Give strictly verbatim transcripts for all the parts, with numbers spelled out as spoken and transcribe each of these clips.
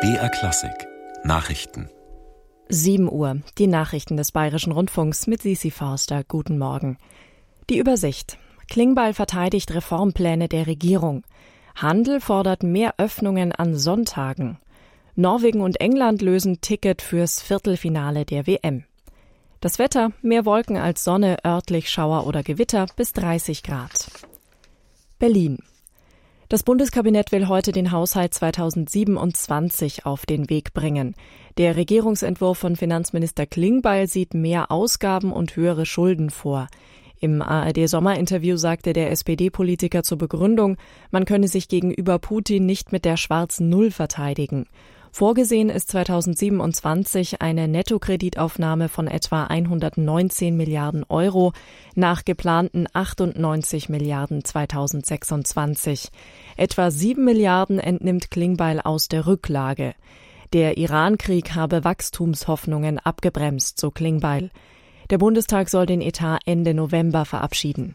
B R Klassik Nachrichten. sieben Uhr, die Nachrichten des Bayerischen Rundfunks mit Sisi Forster. Guten Morgen. Die Übersicht. Klingbeil verteidigt Reformpläne der Regierung. Handel fordert mehr Öffnungen an Sonntagen. Norwegen und England lösen Ticket fürs Viertelfinale der W M. Das Wetter, mehr Wolken als Sonne, örtlich Schauer oder Gewitter bis dreißig Grad. Berlin. Das Bundeskabinett will heute den Haushalt zweitausendsiebenundzwanzig auf den Weg bringen. Der Regierungsentwurf von Finanzminister Klingbeil sieht mehr Ausgaben und höhere Schulden vor. Im A R D-Sommerinterview sagte der S P D-Politiker zur Begründung, man könne sich gegenüber Putin nicht mit der schwarzen Null verteidigen. Vorgesehen ist zweitausendsiebenundzwanzig eine Nettokreditaufnahme von etwa hundertneunzehn Milliarden Euro nach geplanten achtundneunzig Milliarden zweitausendsechsundzwanzig. Etwa sieben Milliarden entnimmt Klingbeil aus der Rücklage. Der Iran-Krieg habe Wachstumshoffnungen abgebremst, so Klingbeil. Der Bundestag soll den Etat Ende November verabschieden.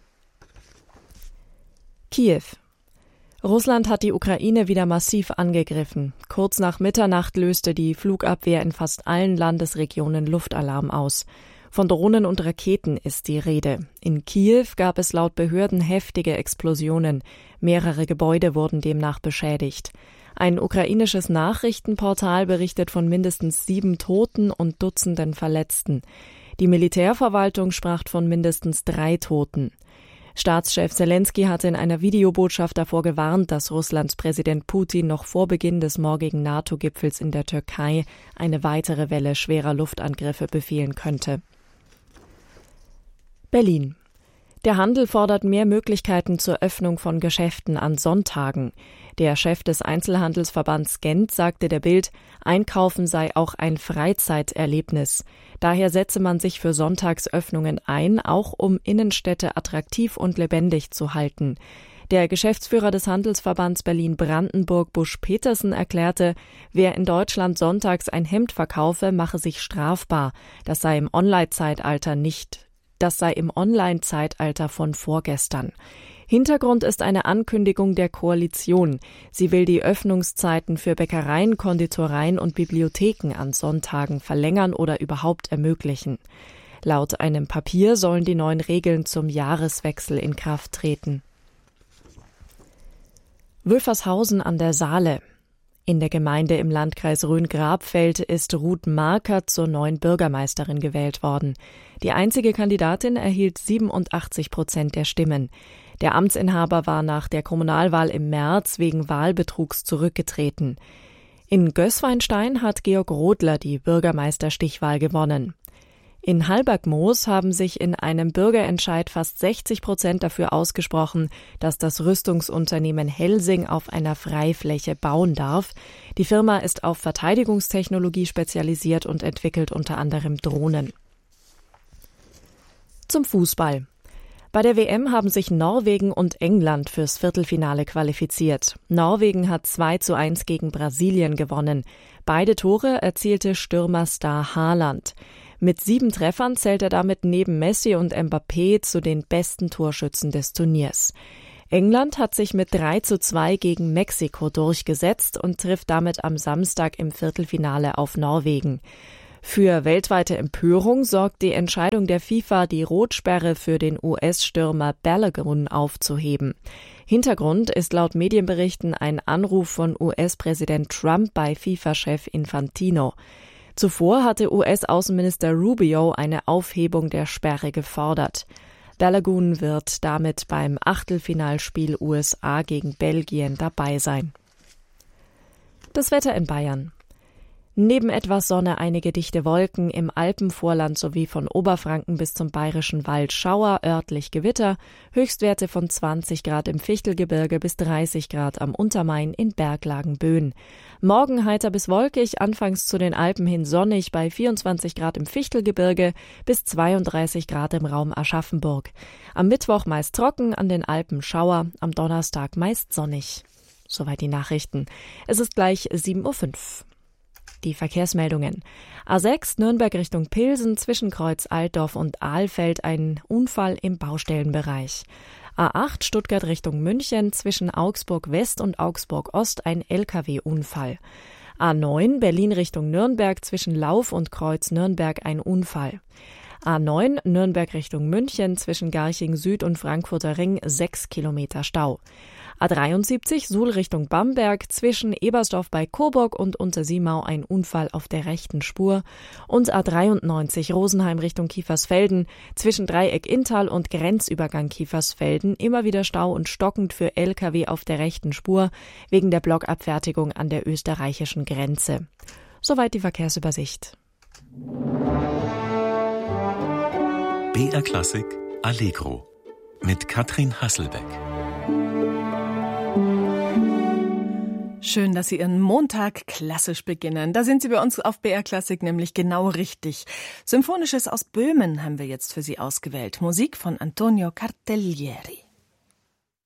Kiew. Russland hat die Ukraine wieder massiv angegriffen. Kurz nach Mitternacht löste die Flugabwehr in fast allen Landesregionen Luftalarm aus. Von Drohnen und Raketen ist die Rede. In Kiew gab es laut Behörden heftige Explosionen. Mehrere Gebäude wurden demnach beschädigt. Ein ukrainisches Nachrichtenportal berichtet von mindestens sieben Toten und Dutzenden Verletzten. Die Militärverwaltung sprach von mindestens drei Toten. Staatschef Selenskyj hatte in einer Videobotschaft davor gewarnt, dass Russlands Präsident Putin noch vor Beginn des morgigen NATO-Gipfels in der Türkei eine weitere Welle schwerer Luftangriffe befehlen könnte. Berlin. Der Handel fordert mehr Möglichkeiten zur Öffnung von Geschäften an Sonntagen. Der Chef des Einzelhandelsverbands Gent sagte der Bild, Einkaufen sei auch ein Freizeiterlebnis. Daher setze man sich für Sonntagsöffnungen ein, auch um Innenstädte attraktiv und lebendig zu halten. Der Geschäftsführer des Handelsverbands Berlin-Brandenburg, Busch Petersen, erklärte, wer in Deutschland sonntags ein Hemd verkaufe, mache sich strafbar. Das sei im Online-Zeitalter nicht Das sei im Online-Zeitalter von vorgestern. Hintergrund ist eine Ankündigung der Koalition. Sie will die Öffnungszeiten für Bäckereien, Konditoreien und Bibliotheken an Sonntagen verlängern oder überhaupt ermöglichen. Laut einem Papier sollen die neuen Regeln zum Jahreswechsel in Kraft treten. Wülfershausen an der Saale. In der Gemeinde im Landkreis Rhön-Grabfeld ist Ruth Marker zur neuen Bürgermeisterin gewählt worden. Die einzige Kandidatin erhielt siebenundachtzig Prozent der Stimmen. Der Amtsinhaber war nach der Kommunalwahl im März wegen Wahlbetrugs zurückgetreten. In Gößweinstein hat Georg Rodler die Bürgermeisterstichwahl gewonnen. In Halbergmoos haben sich in einem Bürgerentscheid fast sechzig Prozent dafür ausgesprochen, dass das Rüstungsunternehmen Helsing auf einer Freifläche bauen darf. Die Firma ist auf Verteidigungstechnologie spezialisiert und entwickelt unter anderem Drohnen. Zum Fußball. Bei der W M haben sich Norwegen und England fürs Viertelfinale qualifiziert. Norwegen hat zwei zu eins gegen Brasilien gewonnen. Beide Tore erzielte Stürmerstar Haaland. Mit sieben Treffern zählt er damit neben Messi und Mbappé zu den besten Torschützen des Turniers. England hat sich mit drei zu zwei gegen Mexiko durchgesetzt und trifft damit am Samstag im Viertelfinale auf Norwegen. Für weltweite Empörung sorgt die Entscheidung der FIFA, die Rotsperre für den U S-Stürmer Balogun aufzuheben. Hintergrund ist laut Medienberichten ein Anruf von U S-Präsident Trump bei FIFA-Chef Infantino. Zuvor hatte U S-Außenminister Rubio eine Aufhebung der Sperre gefordert. Balogun wird damit beim Achtelfinalspiel U S A gegen Belgien dabei sein. Das Wetter in Bayern. Neben etwas Sonne einige dichte Wolken, im Alpenvorland sowie von Oberfranken bis zum Bayerischen Wald Schauer, örtlich Gewitter, Höchstwerte von zwanzig Grad im Fichtelgebirge bis dreißig Grad am Untermain in Berglagen Böen. Morgen heiter bis wolkig, anfangs zu den Alpen hin sonnig bei vierundzwanzig Grad im Fichtelgebirge bis zweiunddreißig Grad im Raum Aschaffenburg. Am Mittwoch meist trocken, an den Alpen Schauer, am Donnerstag meist sonnig. Soweit die Nachrichten. Es ist gleich sieben Uhr fünf. Die Verkehrsmeldungen. A sechs Nürnberg Richtung Pilsen zwischen Kreuz Altdorf und Ahlfeld ein Unfall im Baustellenbereich. A acht Stuttgart Richtung München zwischen Augsburg West und Augsburg Ost ein L K W-Unfall. A neun Berlin Richtung Nürnberg zwischen Lauf und Kreuz Nürnberg ein Unfall. A neun Nürnberg Richtung München zwischen Garching Süd und Frankfurter Ring sechs Kilometer Stau. A dreiundsiebzig Suhl Richtung Bamberg zwischen Ebersdorf bei Coburg und Untersimau ein Unfall auf der rechten Spur. Und A dreiundneunzig Rosenheim Richtung Kiefersfelden zwischen Dreieck Inntal und Grenzübergang Kiefersfelden immer wieder Stau und stockend für L K W auf der rechten Spur wegen der Blockabfertigung an der österreichischen Grenze. Soweit die Verkehrsübersicht. B R Klassik Allegro mit Katrin Hasselbeck. Schön, dass Sie Ihren Montag klassisch beginnen. Da sind Sie bei uns auf B R Klassik nämlich genau richtig. Symphonisches aus Böhmen haben wir jetzt für Sie ausgewählt. Musik von Antonio Cartaglieri.